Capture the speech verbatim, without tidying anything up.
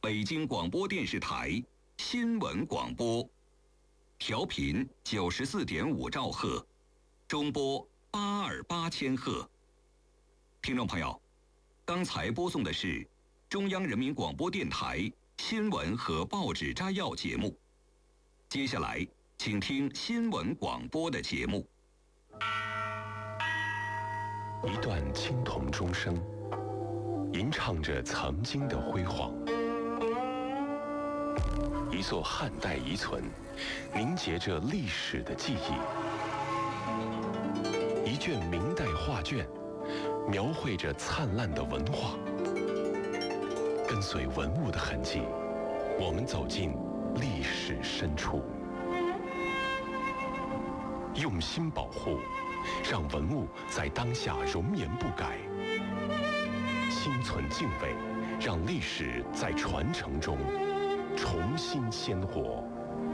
北京广播电视台新闻广播，调频九十四点五兆赫，中波八二八千赫。听众朋友，刚才播送的是中央人民广播电台新闻和报纸摘要节目。接下来，请听新闻广播的节目。 一段青铜钟声，吟唱着曾经的辉煌；一座汉代遗存，凝结着历史的记忆；一卷明代画卷，描绘着灿烂的文化。跟随文物的痕迹，我们走进历史深处，用心保护，让文物在当下容颜不改；心存敬畏，让历史在传承中重新鲜活。